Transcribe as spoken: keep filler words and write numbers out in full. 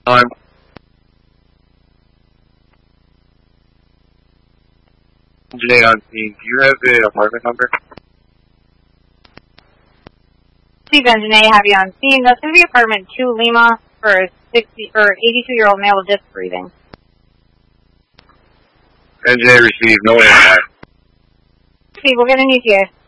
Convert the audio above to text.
Um, Jay on scene, do you have the apartment number? Steve Engineer, have you on scene. That's going to be apartment two Lima for a sixty or eighty-two-year-old male with disc breathing. N J received no answer. Steve, we're going to need you.